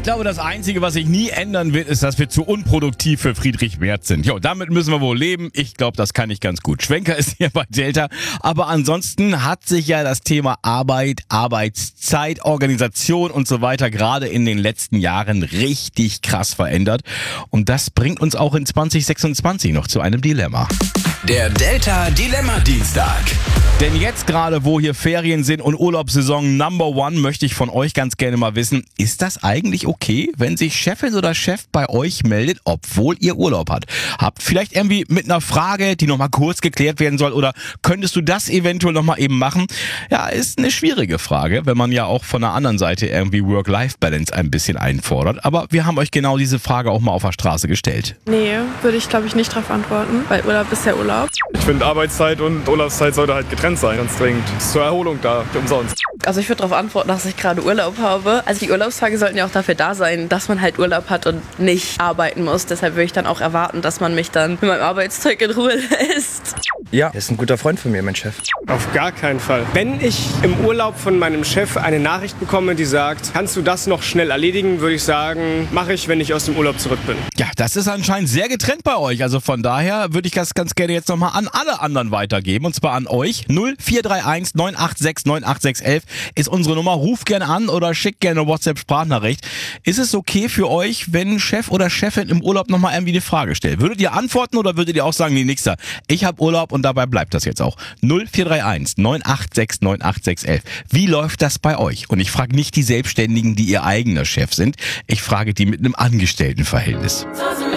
glaube, das Einzige, was sich nie ändern wird, ist, dass wir zu unproduktiv für Friedrich Merz sind. Jo, damit müssen wir wohl leben. Ich glaube, das kann ich ganz gut. Schwenker ist hier bei Delta. Aber ansonsten hat sich ja das Thema Arbeit, Arbeitszeit, Organisation und so weiter gerade in den letzten Jahren richtig krass verändert. Und das bringt uns auch in 2026 noch zu einem Dilemma. Der Delta Dilemma Dienstag. Denn jetzt gerade, wo hier Ferien sind und Urlaubssaison Number One, möchte ich von euch ganz gerne mal wissen, ist das eigentlich okay, wenn sich Chefin oder Chef bei euch meldet, obwohl ihr Urlaub habt? Vielleicht irgendwie mit einer Frage, die nochmal kurz geklärt werden soll, oder könntest du das eventuell nochmal eben machen? Ja, ist eine schwierige Frage, wenn man ja auch von der anderen Seite irgendwie Work-Life-Balance ein bisschen einfordert. Aber wir haben euch genau diese Frage auch mal auf der Straße gestellt. Nee, würde ich glaube ich nicht drauf antworten, weil Urlaub ist ja Urlaub. Ich finde, Arbeitszeit und Urlaubszeit sollte halt getrennt sein, ganz dringend. Ist zur Erholung da, umsonst. Also ich würde darauf antworten, dass ich gerade Urlaub habe. Also die Urlaubstage sollten ja auch dafür da sein, dass man halt Urlaub hat und nicht arbeiten muss. Deshalb würde ich dann auch erwarten, dass man mich dann mit meinem Arbeitszeug in Ruhe lässt. Ja, er ist ein guter Freund von mir, mein Chef. Auf gar keinen Fall. Wenn ich im Urlaub von meinem Chef eine Nachricht bekomme, die sagt, kannst du das noch schnell erledigen, würde ich sagen, mache ich, wenn ich aus dem Urlaub zurück bin. Ja, das ist anscheinend sehr getrennt bei euch. Also von daher würde ich das ganz gerne jetzt nochmal an alle anderen weitergeben. Und zwar an euch. 0431 986 98611 ist unsere Nummer. Ruft gerne an oder schickt gerne eine WhatsApp-Sprachnachricht. Ist es okay für euch, wenn Chef oder Chefin im Urlaub nochmal irgendwie eine Frage stellt? Würdet ihr antworten oder würdet ihr auch sagen, nee, nix da, ich habe Urlaub und dabei bleibt das jetzt auch? 0431 986 98611. Wie läuft das bei euch? Und ich frage nicht die Selbstständigen, die ihr eigener Chef sind. Ich frage die mit einem Angestelltenverhältnis.